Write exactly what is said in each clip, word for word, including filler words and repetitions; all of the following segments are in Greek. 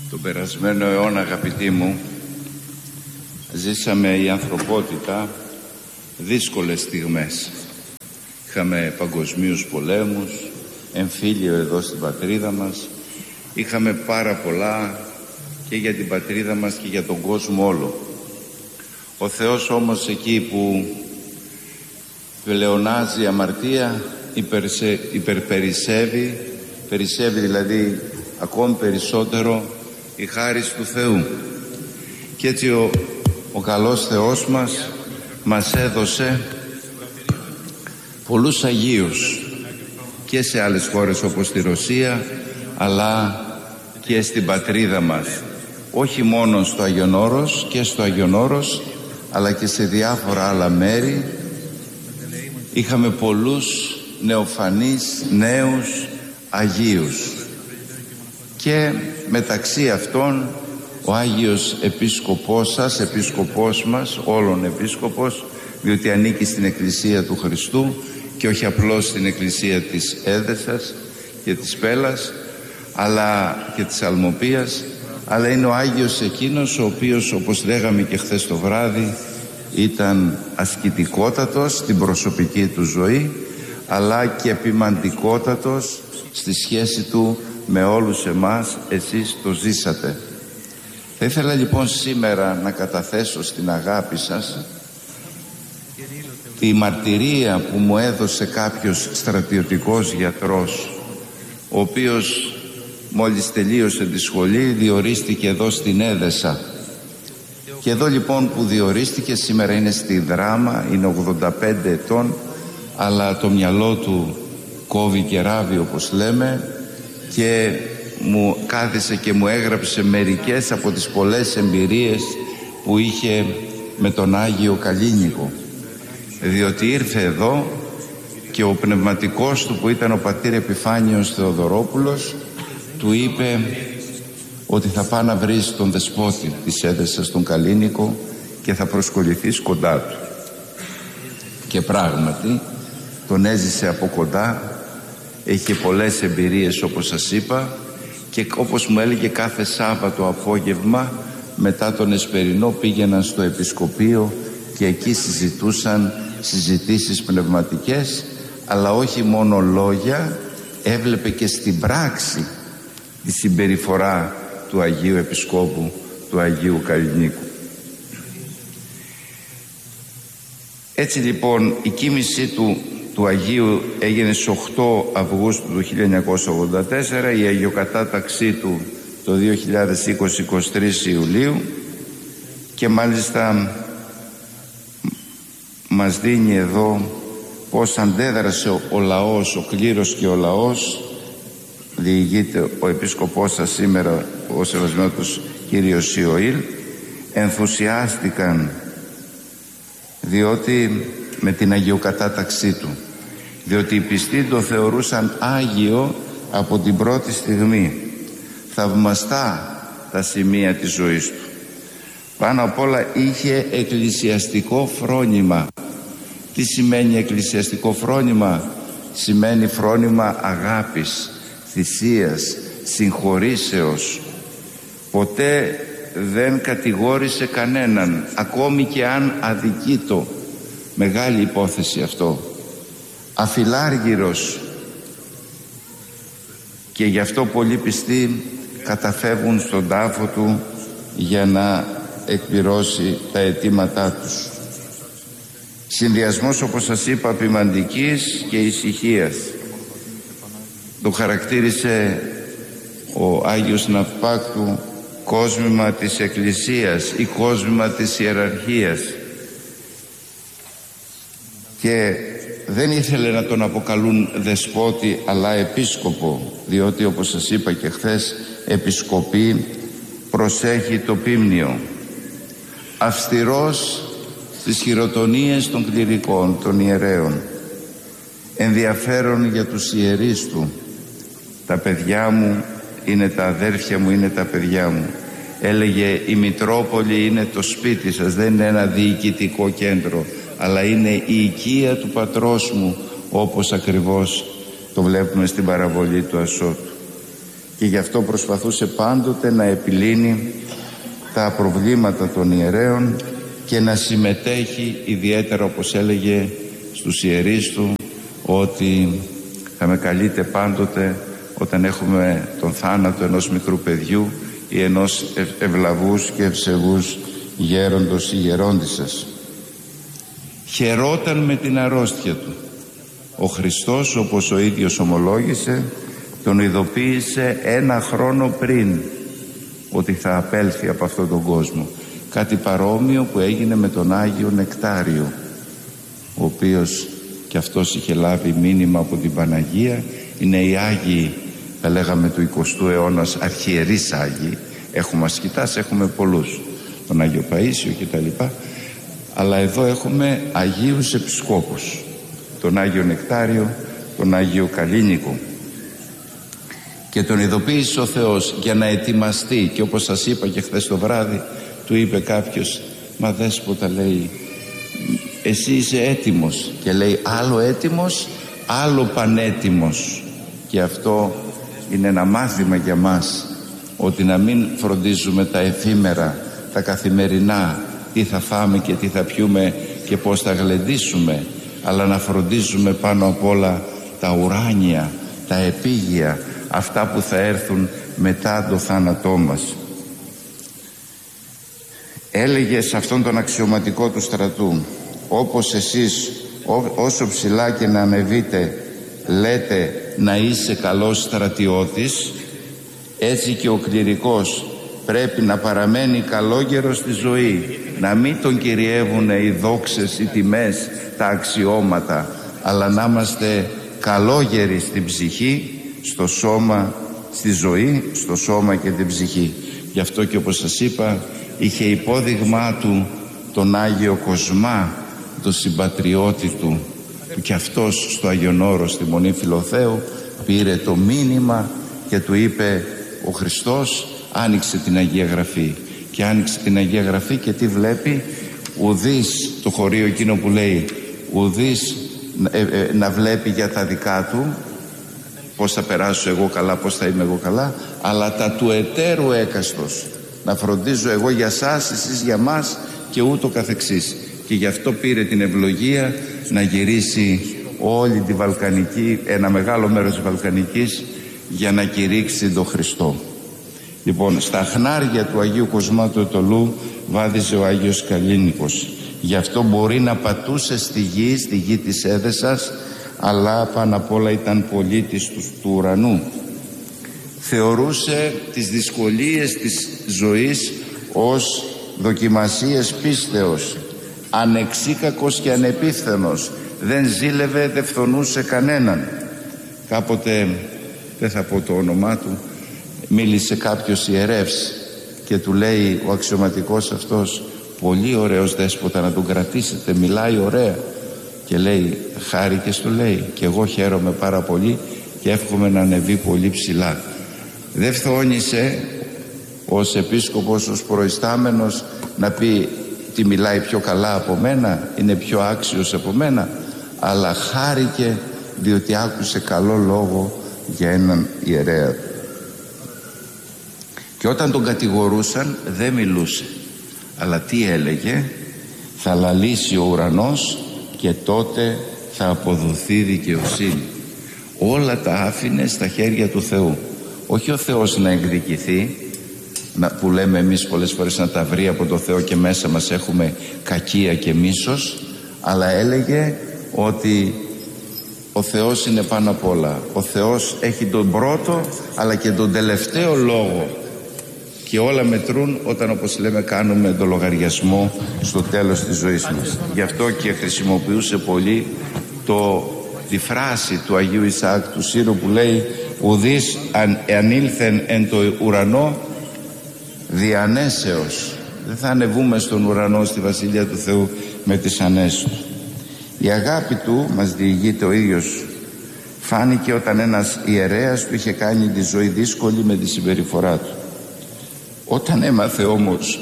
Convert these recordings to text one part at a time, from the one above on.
Τον περασμένο αιώνα, αγαπητοί μου, ζήσαμε η ανθρωπότητα δύσκολες στιγμές. Είχαμε παγκοσμίους πολέμους, εμφύλιο εδώ στην πατρίδα μας. Είχαμε πάρα πολλά και για την πατρίδα μας και για τον κόσμο όλο. Ο Θεός όμως εκεί που πλεονάζει η αμαρτία υπερσε, υπερπερισεύει, περισσεύει δηλαδή ακόμη περισσότερο η χάρις του Θεού. Και έτσι ο, ο καλός Θεός μας μας έδωσε πολλούς Αγίους και σε άλλες χώρες όπως τη Ρωσία, αλλά και στην πατρίδα μας, όχι μόνο στο Άγιον Όρος, και στο Άγιον Όρος αλλά και σε διάφορα άλλα μέρη. Είχαμε πολλούς νεοφανείς νέους Αγίους και μεταξύ αυτών ο Άγιος Επίσκοπός σας, Επίσκοπός μας, όλων Επίσκοπος, διότι ανήκει στην Εκκλησία του Χριστού και όχι απλώς στην Εκκλησία της Έδεσας και της Πέλας αλλά και της Αλμοπίας, αλλά είναι ο Άγιος εκείνος ο οποίος, όπως λέγαμε και χθες το βράδυ, ήταν ασκητικότατος στην προσωπική του ζωή αλλά και ποιμαντικότατος στη σχέση του με όλους εμάς. Εσείς το ζήσατε. Θα ήθελα λοιπόν σήμερα να καταθέσω στην αγάπη σας τη μαρτυρία που μου έδωσε κάποιος στρατιωτικός γιατρός, ο οποίος μόλις τελείωσε τη σχολή διορίστηκε εδώ στην Έδεσα. Και εδώ λοιπόν που διορίστηκε, σήμερα είναι στη Δράμα, είναι ογδόντα πέντε ετών, αλλά το μυαλό του κόβει και ράβει, όπως λέμε, και μου κάθισε και μου έγραψε μερικές από τις πολλές εμπειρίες που είχε με τον Άγιο Καλίνικο, διότι ήρθε εδώ και ο πνευματικός του, που ήταν ο πατήρ Επιφάνιος Θεοδωρόπουλος, του είπε ότι θα πάει να βρεις τον δεσπότη της Έδεσας, τον Καλίνικο, και θα προσκοληθείς κοντά του. Και πράγματι τον έζησε από κοντά, είχε πολλές εμπειρίες όπως σας είπα, και όπως μου έλεγε κάθε Σάββατο απόγευμα μετά τον Εσπερινό πήγαιναν στο Επισκοπείο και εκεί συζητούσαν συζητήσεις πνευματικές, αλλά όχι μόνο λόγια, έβλεπε και στην πράξη τη συμπεριφορά του Αγίου Επισκόπου, του Αγίου Καλινίκου. Έτσι λοιπόν η κοίμησή του του Αγίου έγινε στις οκτώ Αυγούστου του χίλια εννιακόσια ογδόντα τέσσερα, η αγιοκατάταξή του το δύο χιλιάδες είκοσι είκοσι τρεις Ιουλίου, και μάλιστα μας δίνει εδώ πώς αντέδρασε ο, ο λαός, ο κλήρος και ο λαός. Διηγείται ο Επίσκοπός σας σήμερα, ο Σεβασμιότος κύριος Ιωήλ. Ενθουσιάστηκαν διότι με την αγιοκατάταξή του, διότι οι πιστοί το θεωρούσαν Άγιο από την πρώτη στιγμή. Θαυμαστά τα σημεία της ζωής του. Πάνω απ' όλα είχε εκκλησιαστικό φρόνημα. Τι σημαίνει εκκλησιαστικό φρόνημα? Σημαίνει φρόνημα αγάπης, θυσίας, συγχωρήσεως. Ποτέ δεν κατηγόρησε κανέναν, ακόμη και αν αδικείτο. Μεγάλη υπόθεση αυτό. Αφιλάργυρος, και γι' αυτό πολλοί πιστοί καταφεύγουν στον τάφο του για να εκπληρώσει τα αιτήματά τους. Συνδυασμός, όπως σας είπα, ποιμαντικής και ησυχίας. Το χαρακτήρισε ο Άγιος Ναυπάκτου κόσμημα της Εκκλησίας ή κόσμημα της Ιεραρχίας, και δεν ήθελε να τον αποκαλούν δεσπότη αλλά επίσκοπο, διότι όπως σας είπα και χθες, επισκοπή προσέχει το πίμνιο. Αυστηρός στις χειροτονίες των κληρικών, των ιερέων. Ενδιαφέρον για τους ιερείς του. Τα παιδιά μου είναι τα αδέρφια μου, είναι τα παιδιά μου. Έλεγε η Μητρόπολη είναι το σπίτι σας, δεν είναι ένα διοικητικό κέντρο, αλλά είναι η οικία του πατρός μου, όπως ακριβώς το βλέπουμε στην παραβολή του Ασώτου. και γι' αυτό προσπαθούσε πάντοτε να επιλύνει τα προβλήματα των ιερέων και να συμμετέχει ιδιαίτερα, όπως έλεγε στους ιερείς του, ότι θα με καλείτε πάντοτε όταν έχουμε τον θάνατο ενός μικρού παιδιού ή ενός ευλαβούς και ευσεβούς γέροντος ή γερόντισσας. Χαιρόταν με την αρρώστια του. Ο Χριστός, όπως ο ίδιος ομολόγησε, τον ειδοποίησε ένα χρόνο πριν ότι θα απέλθει από αυτόν τον κόσμο. Κάτι παρόμοιο που έγινε με τον Άγιο Νεκτάριο, ο οποίος και αυτός είχε λάβει μήνυμα από την Παναγία. Είναι οι Άγιοι, θα λέγαμε, του εικοστού αιώνα, αρχιερείς Άγιοι. Έχουμε ασκητάς, έχουμε πολλούς, τον Άγιο Παΐσιο και τα λοιπά, αλλά εδώ έχουμε Αγίους Επισκόπους, τον Άγιο Νεκτάριο, τον Άγιο Καλίνικο, και τον ειδοποίησε ο Θεός για να ετοιμαστεί. Και όπως σας είπα και χθες το βράδυ, του είπε κάποιος, μα Δέσποτα, λέει, εσύ είσαι έτοιμος, και λέει, άλλο έτοιμος, άλλο πανέτοιμος. Και αυτό είναι ένα μάθημα για μας, ότι να μην φροντίζουμε τα εφήμερα, τα καθημερινά, τι θα φάμε και τι θα πιούμε και πώς θα γλεντήσουμε, αλλά να φροντίζουμε πάνω απ' όλα τα ουράνια, τα επίγεια, αυτά που θα έρθουν μετά το θάνατό μας. Έλεγε σε αυτόν τον αξιωματικό του στρατού, όπως εσείς ό, όσο ψηλά και να ανεβείτε λέτε να είσαι καλός στρατιώτης, έτσι και ο κληρικός πρέπει να παραμένει καλόγερος στη ζωή, να μην τον κυριεύουν οι δόξες, οι τιμές, τα αξιώματα, αλλά να είμαστε καλόγεροι στην ψυχή, στο σώμα, στη ζωή, στο σώμα και την ψυχή. Γι' αυτό και όπως σας είπα, είχε υπόδειγμά του τον Άγιο Κοσμά, τον συμπατριώτη του, που και αυτός στο Άγιον Όρος, στη Μονή Φιλοθέου, πήρε το μήνυμα και του είπε, ο Χριστός άνοιξε την Αγία Γραφή, και άνοιξε την Αγία Γραφή και τι βλέπει? Ουδής, το χωρίο εκείνο που λέει, ουδής ε, ε, να βλέπει για τα δικά του, πώς θα περάσω εγώ καλά, πώς θα είμαι εγώ καλά, αλλά τα του εταίρου έκαστος, να φροντίζω εγώ για σας, εσείς για μας, και ούτω καθεξής. Και γι' αυτό πήρε την ευλογία να γυρίσει όλη τη Βαλκανική, ένα μεγάλο μέρος της Βαλκανικής, για να κηρύξει τον Χριστό. Λοιπόν, στα χνάρια του Αγίου Κοσμά του Αιτωλού βάδιζε ο Άγιος Καλίνικος. Γι' αυτό μπορεί να πατούσε στη γη, στη γη της Έδεσας, αλλά πάνω απ' όλα ήταν πολίτης του, του ουρανού. Θεωρούσε τις δυσκολίες της ζωής ως δοκιμασίες πίστεως, ανεξίκακος και ανεπίθενος, δεν ζήλευε, δεν φθονούσε κανέναν. Κάποτε, δεν θα πω το όνομά του, μίλησε κάποιος ιερεύς και του λέει ο αξιωματικός αυτός, πολύ ωραίος Δέσποτα, να τον κρατήσετε, μιλάει ωραία. Και λέει, χάρηκες, του λέει, και εγώ χαίρομαι πάρα πολύ και εύχομαι να ανεβεί πολύ ψηλά. Δεν φθόνησε ως επίσκοπος, ως προϊστάμενος, να πει τι μιλάει πιο καλά από μένα, είναι πιο άξιος από μένα, αλλά χάρηκε διότι άκουσε καλό λόγο για έναν ιερέα. Και όταν τον κατηγορούσαν δεν μιλούσε, αλλά τι έλεγε? Θα λαλήσει ο ουρανός και τότε θα αποδοθεί δικαιοσύνη. Όλα τα άφηνε στα χέρια του Θεού. Όχι ο Θεός να εκδικηθεί, που λέμε εμείς πολλές φορές, να τα βρει από το Θεό και μέσα μας έχουμε κακία και μίσος, αλλά έλεγε ότι ο Θεός είναι πάνω απ' όλα. Ο Θεός έχει τον πρώτο αλλά και τον τελευταίο λόγο, και όλα μετρούν όταν, όπως λέμε, κάνουμε το λογαριασμό στο τέλος της ζωής μας. Γι' αυτό και χρησιμοποιούσε πολύ το, τη φράση του Αγίου Ισαάκ του Σύρου που λέει, ουδείς αν, ανήλθεν εν το ουρανό διανέσεως. Δεν θα ανεβούμε στον ουρανό, στη Βασιλεία του Θεού, με τις ανέσεις του. Η αγάπη του, μας διηγείται ο ίδιος, φάνηκε όταν ένας ιερέας του είχε κάνει τη ζωή δύσκολη με τη συμπεριφορά του. Όταν έμαθε όμως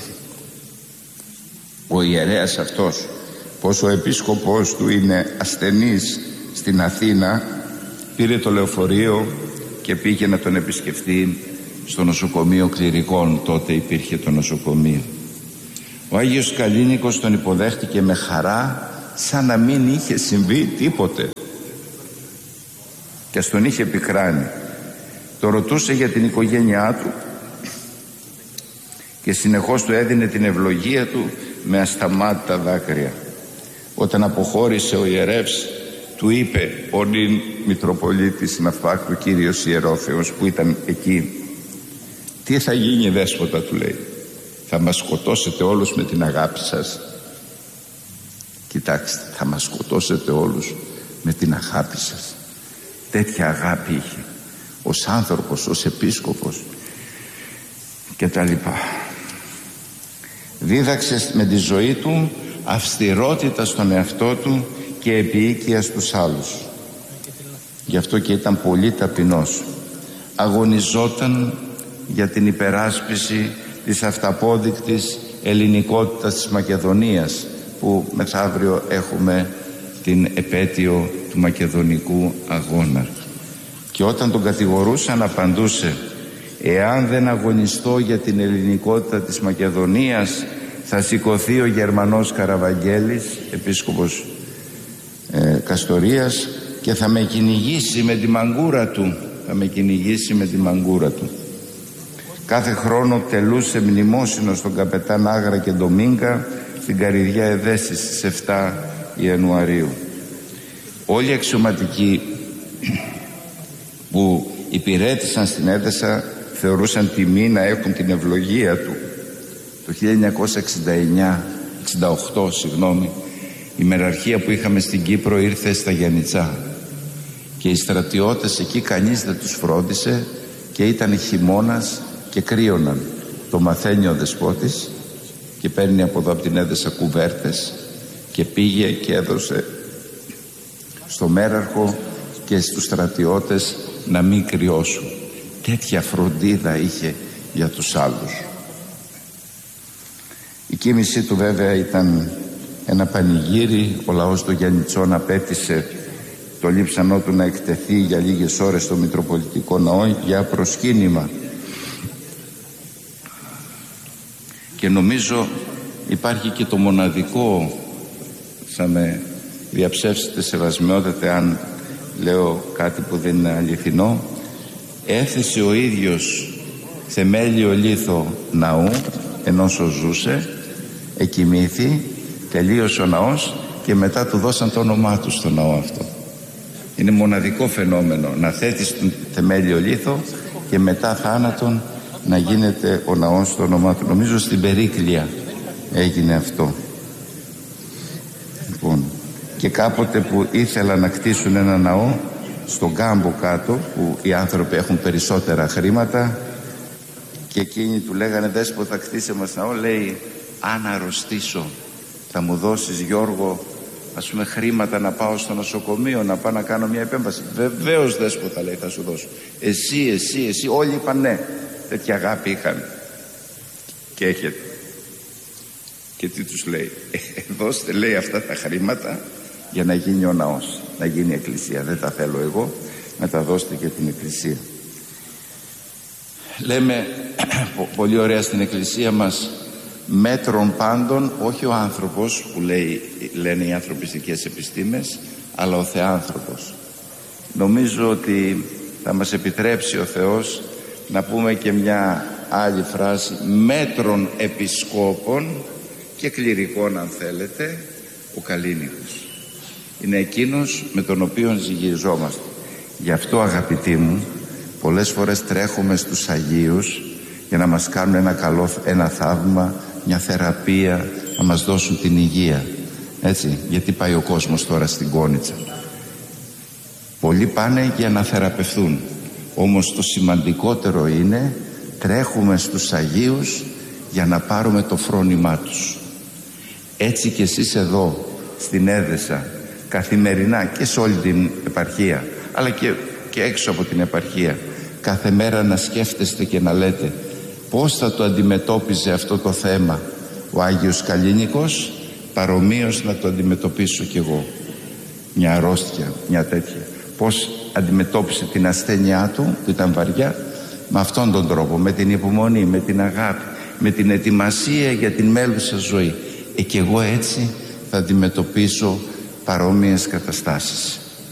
ο ιερέας αυτός πως ο επίσκοπος του είναι ασθενής στην Αθήνα, πήρε το λεωφορείο, και πήγε να τον επισκεφτεί στο νοσοκομείο κληρικών. Τότε υπήρχε το νοσοκομείο. Ο Άγιος Καλλίνικος τον υποδέχτηκε με χαρά, σαν να μην είχε συμβεί τίποτε, και στον είχε πικράνει. Το ρωτούσε για την οικογένειά του και συνεχώς του έδινε την ευλογία του με ασταμάτητα δάκρυα. Όταν αποχώρησε ο ιερεύς, του είπε ο νυν Μητροπολίτης Ναυπάκτου Κύριος Ιερόθεος, που ήταν εκεί, τι θα γίνει δέσποτα, του λέει, θα μας σκοτώσετε όλους με την αγάπη σας? Κοιτάξτε, θα μας σκοτώσετε όλους με την αγάπη σας. Τέτοια αγάπη είχε ως άνθρωπος, ως επίσκοπος και τα λοιπά. Δίδαξε με τη ζωή του αυστηρότητα στον εαυτό του και επίοικια στους άλλους. Γι' αυτό και ήταν πολύ ταπεινός. Αγωνιζόταν για την υπεράσπιση της αυταπόδεικτης ελληνικότητας της Μακεδονίας, που μεθαύριο έχουμε την επέτειο του Μακεδονικού Αγώνα. Και όταν τον κατηγορούσαν, απαντούσε, εάν δεν αγωνιστώ για την ελληνικότητα της Μακεδονίας, θα σηκωθεί ο Γερμανός Καραβαγγέλης, επίσκοπος ε, Καστορίας, και θα με κυνηγήσει με τη μαγκούρα του. Θα με κυνηγήσει με τη μαγκούρα του. Κάθε χρόνο τελούσε μνημόσυνο στον καπετάν Άγρα και Ντομίνκα στην Καρυδιά Εδέσης στις εφτά Ιανουαρίου. Όλοι οι αξιωματικοί που υπηρέτησαν στην Έδεσα θεωρούσαν τιμή να έχουν την ευλογία του. Το χίλια εννιακόσια εξήντα εννιά, εξήντα οκτώ, συγγνώμη, η μεραρχία που είχαμε στην Κύπρο ήρθε στα Γιαννιτσά και οι στρατιώτες εκεί κανείς δεν τους φρόντισε και ήταν χειμώνας και κρύωναν. Το μαθαίνει ο δεσπότης και παίρνει από εδώ από την Έδεσα κουβέρτες και πήγε και έδωσε στο μέραρχο και στους στρατιώτες να μην κρυώσουν. Τέτοια φροντίδα είχε για τους άλλους. Η κοίμησή του βέβαια ήταν ένα πανηγύρι. Ο λαός των Γιαννιτσών απέτησε το λείψανό του να εκτεθεί για λίγες ώρες στο Μητροπολιτικό Ναό για προσκύνημα. Και νομίζω υπάρχει και το μοναδικό, θα με διαψεύσετε σεβασμιότατε αν λέω κάτι που δεν είναι αληθινό, έθεσε ο ίδιος θεμέλιο λίθο ναού ενός ζούσε, εκοιμήθη, τελείωσε ο ναός και μετά του δώσαν το όνομά του στο ναό αυτό. Είναι μοναδικό φαινόμενο να θέτεις τον θεμέλιο λίθο και μετά θάνατον να γίνεται ο ναός στο όνομά του. Νομίζω στην Περίκλεια έγινε αυτό. Λοιπόν, και κάποτε που ήθελαν να κτίσουν ένα ναό στον κάμπο κάτω, που οι άνθρωποι έχουν περισσότερα χρήματα, και εκείνοι του λέγανε, δέσποτα, κτίσε μας ναό. Λέει, αν αρρωστήσω θα μου δώσεις, Γιώργο, ας πούμε, χρήματα να πάω στο νοσοκομείο, να πάω να κάνω μια επέμβαση? Βεβαίως, δέσποτα, λέει, θα σου δώσω. Εσύ, εσύ, εσύ. Όλοι είπαν ναι. Τέτοια αγάπη είχαν. Και έχετε. Και τι τους λέει? Δώστε, λέει, αυτά τα χρήματα για να γίνει ο ναός, να γίνει η εκκλησία. Δεν τα θέλω εγώ, να τα δώσετε και την εκκλησία. Λέμε πολύ ωραία στην εκκλησία μας, μέτρων πάντων, όχι ο άνθρωπος που λέει, λένε οι ανθρωπιστικές επιστήμες, αλλά ο Θεάνθρωπος. Νομίζω ότι θα μας επιτρέψει ο Θεός να πούμε και μια άλλη φράση, μέτρων επισκόπων και κληρικών, αν θέλετε, ο Καλλίνικος. Είναι εκείνος με τον οποίο ζυγιζόμαστε. Γι' αυτό, αγαπητοί μου, πολλές φορές τρέχουμε στους Αγίους για να μας κάνουν ένα καλό, ένα θαύμα, μια θεραπεία, να μας δώσουν την υγεία. Έτσι, γιατί πάει ο κόσμος τώρα στην Κόνιτσα? Πολλοί πάνε για να θεραπευθούν. Όμως το σημαντικότερο είναι, τρέχουμε στους Αγίους για να πάρουμε το φρόνημά τους. Έτσι και εσείς εδώ στην Έδεσα, καθημερινά και σε όλη την επαρχία, αλλά και, και έξω από την επαρχία, κάθε μέρα να σκέφτεστε και να λέτε, πώς θα το αντιμετώπιζε αυτό το θέμα ο Άγιος Καλλίνικος, παρομοίως να το αντιμετωπίσω κι εγώ. Μια αρρώστια, μια τέτοια. Πώς αντιμετώπισε την ασθένειά του που ήταν βαριά, με αυτόν τον τρόπο, με την υπομονή, με την αγάπη, με την ετοιμασία για την μέλουσα ζωή. Ε, και εγώ έτσι θα αντιμετωπίσω παρόμοιες καταστάσεις.